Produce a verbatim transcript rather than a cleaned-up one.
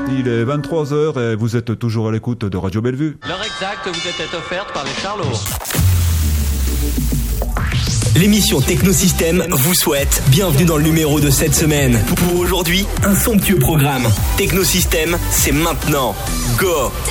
Il est vingt-trois heures et vous êtes toujours à l'écoute de Radio Bellevue. L'heure exacte vous était offerte par les Charlots. L'émission Technosystème vous souhaite bienvenue dans le numéro de cette semaine. Pour aujourd'hui, un somptueux programme. Technosystème, c'est maintenant. Go!